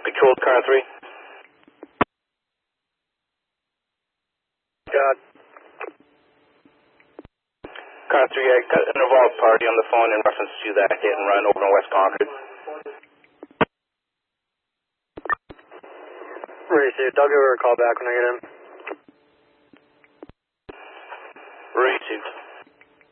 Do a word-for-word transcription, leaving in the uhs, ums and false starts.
Controlled car three. God. Car three, I got an involved party on the phone in reference to that hit and run over in West Concord. Receive. I'll give her a call back when I get in. Received.